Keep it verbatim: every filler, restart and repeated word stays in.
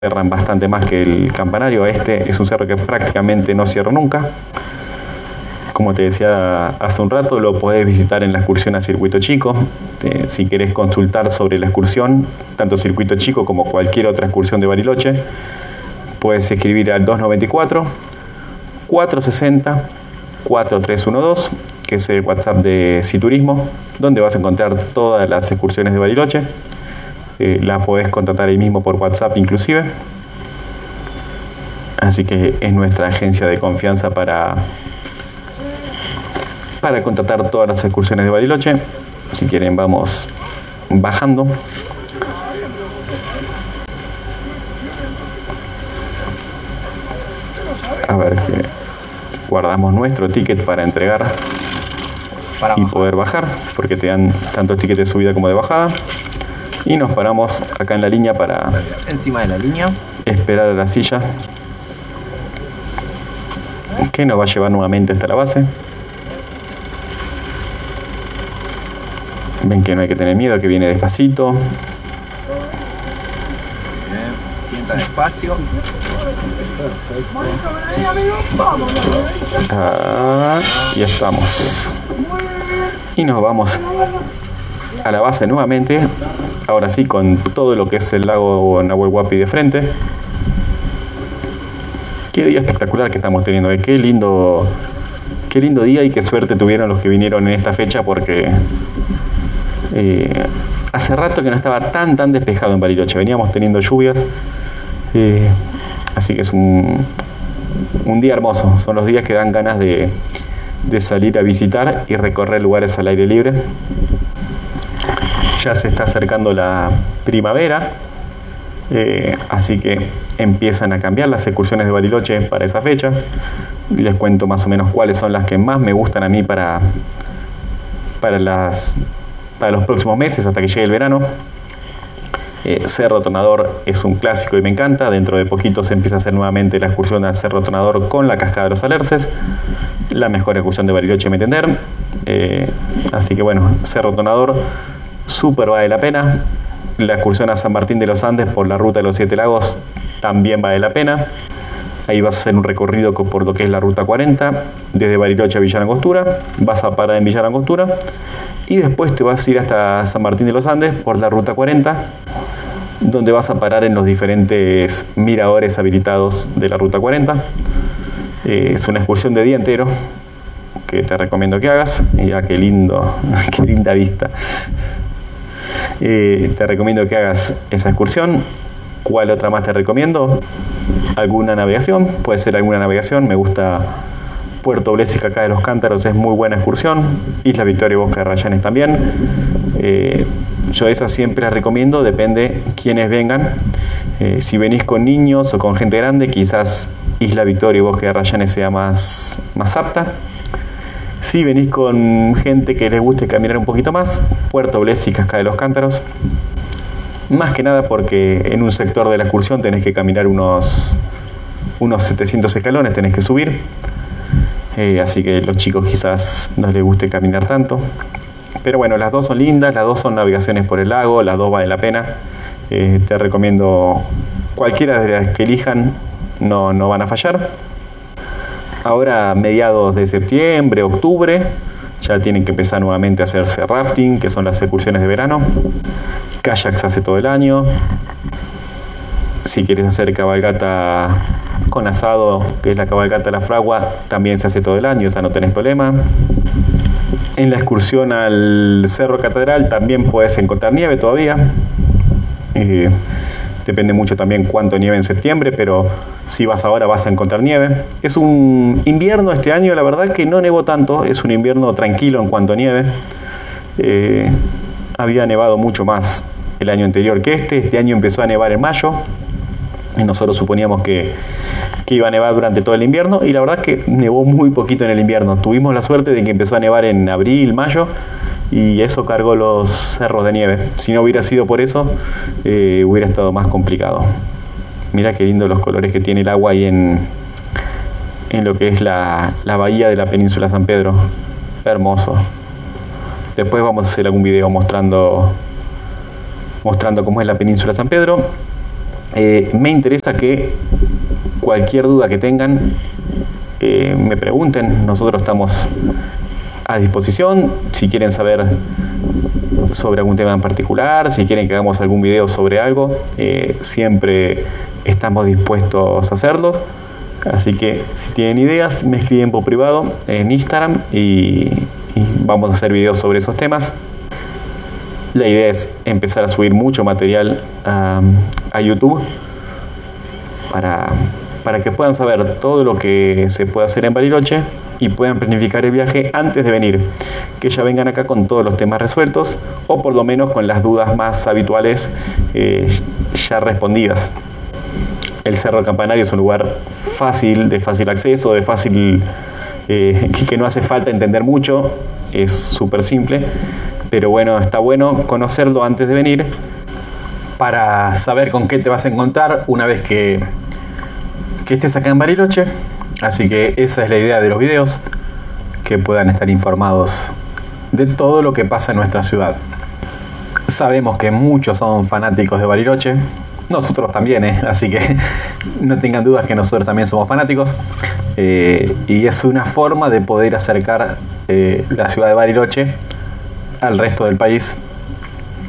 cierran bastante más que el campanario. Este es un cerro que prácticamente no cierra nunca. Como te decía hace un rato, lo podés visitar en la excursión a Circuito Chico. Eh, si querés consultar sobre la excursión, tanto Circuito Chico como cualquier otra excursión de Bariloche, puedes escribir al dos noventa y cuatro, cuatrocientos sesenta, cuatro tres uno dos, que es el WhatsApp de Citurismo, donde vas a encontrar todas las excursiones de Bariloche. Eh, las podés contratar ahí mismo por WhatsApp inclusive. Así que es nuestra agencia de confianza para... para contratar todas las excursiones de Bariloche. Si quieren vamos bajando. A ver que guardamos nuestro ticket para entregar para y poder bajar, porque te dan tanto ticket de subida como de bajada. Y nos paramos acá en la línea para encima de la línea esperar a la silla que nos va a llevar nuevamente hasta la base. Ven que no hay que tener miedo, que viene despacito. Bien, sienta despacio. Ah, ya estamos. Y nos vamos a la base nuevamente. Ahora sí, con todo lo que es el lago Nahuel Huapi de frente. Qué día espectacular que estamos teniendo, ¿eh? Qué lindo, qué lindo día y qué suerte tuvieron los que vinieron en esta fecha, porque Eh, hace rato que no estaba tan tan despejado en Bariloche. Veníamos teniendo lluvias, eh, así que es un, un día hermoso. Son los días que dan ganas de, de salir a visitar y recorrer lugares al aire libre. Ya se está acercando la primavera, eh, así que empiezan a cambiar las excursiones de Bariloche para esa fecha. Les cuento más o menos cuáles son las que más me gustan a mí para, para las para los próximos meses, hasta que llegue el verano. eh, Cerro Tronador es un clásico y me encanta. Dentro de poquito se empieza a hacer nuevamente la excursión al Cerro Tronador con la Cascada de los Alerces, la mejor excursión de Bariloche a mi entender. eh, así que bueno, Cerro Tronador súper vale la pena. La excursión a San Martín de los Andes por la ruta de los Siete Lagos también vale la pena. Ahí vas a hacer un recorrido por lo que es la ruta cuarenta, desde Bariloche a Villa Langostura. Vas a parar en Villa Langostura y después te vas a ir hasta San Martín de los Andes por la ruta cuarenta, donde vas a parar en los diferentes miradores habilitados de la ruta cuarenta. Eh, es una excursión de día entero que te recomiendo que hagas. Mira qué lindo, qué linda vista. Eh, te recomiendo que hagas esa excursión. ¿Cuál otra más te recomiendo? Alguna navegación, puede ser alguna navegación. Me gusta Puerto Blesa, acá de los Cántaros, es muy buena excursión. Isla Victoria y Bosque de Rayanes también. Eh, yo esas siempre las recomiendo, depende quiénes vengan. Eh, si venís con niños o con gente grande, quizás Isla Victoria y Bosque de Rayanes sea más, más apta. Si venís con gente que les guste caminar un poquito más, Puerto Blesa y Cascada de los Cántaros. Más que nada porque en un sector de la excursión tenés que caminar unos, unos setecientos escalones, tenés que subir. Eh, así que los chicos quizás no les guste caminar tanto. Pero bueno, las dos son lindas, las dos son navegaciones por el lago, las dos valen la pena. Eh, te recomiendo cualquiera de las que elijan, no, no van a fallar. Ahora, mediados de septiembre, octubre, ya tienen que empezar nuevamente a hacerse rafting, que son las excursiones de verano. Kayak se hace todo el año. Si quieres hacer cabalgata con asado, que es la cabalgata de la fragua, también se hace todo el año, o sea, no tenés problema. En la excursión al Cerro Catedral también puedes encontrar nieve todavía. Eh, depende mucho también cuánto nieve en septiembre, pero si vas ahora vas a encontrar nieve. Es un invierno este año, la verdad que no nevó tanto, es un invierno tranquilo en cuanto a nieve. Eh, había nevado mucho más el año anterior que este. Este año empezó a nevar en mayo y nosotros suponíamos que, que iba a nevar durante todo el invierno, y la verdad que nevó muy poquito en el invierno. Tuvimos la suerte de que empezó a nevar en abril, mayo, y eso cargó los cerros de nieve. Si no hubiera sido por eso, eh, hubiera estado más complicado. Mira qué lindo los colores que tiene el agua ahí en, en lo que es la, la bahía de la península San Pedro. Hermoso. Después vamos a hacer algún video mostrando mostrando cómo es la península San Pedro. Eh, me interesa que cualquier duda que tengan eh, me pregunten. Nosotros estamos a disposición. Si quieren saber sobre algún tema en particular, si quieren que hagamos algún video sobre algo, eh, siempre estamos dispuestos a hacerlos. Así que si tienen ideas, me escriben por privado en Instagram y, y vamos a hacer videos sobre esos temas. La idea es empezar a subir mucho material a, a YouTube para, para que puedan saber todo lo que se puede hacer en Bariloche y puedan planificar el viaje antes de venir. Que ya vengan acá con todos los temas resueltos o por lo menos con las dudas más habituales eh, ya respondidas. El Cerro Campanario es un lugar fácil, de fácil acceso, de fácil, eh, que no hace falta entender mucho, es súper simple, pero bueno, está bueno conocerlo antes de venir para saber con qué te vas a encontrar una vez que, que estés acá en Bariloche. Así que esa es la idea de los videos, que puedan estar informados de todo lo que pasa en nuestra ciudad. Sabemos que muchos son fanáticos de Bariloche, nosotros también, ¿eh? Así que no tengan dudas que nosotros también somos fanáticos. Eh, y es una forma de poder acercar eh, la ciudad de Bariloche al resto del país